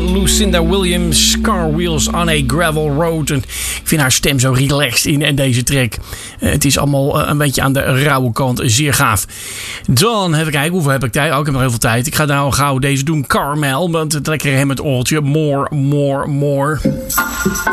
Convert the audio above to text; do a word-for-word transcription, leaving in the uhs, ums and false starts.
Lucinda Williams, Car Wheels on a Gravel Road. En ik vind haar stem zo relaxed in en deze track. Uh, het is allemaal uh, een beetje aan de rauwe kant. Zeer gaaf. Dan even kijken, hoeveel heb ik tijd? Oh, ik heb nog heel veel tijd. Ik ga nou gauw deze doen. Carmel, want het lekkere hem het oortje. More, more, more.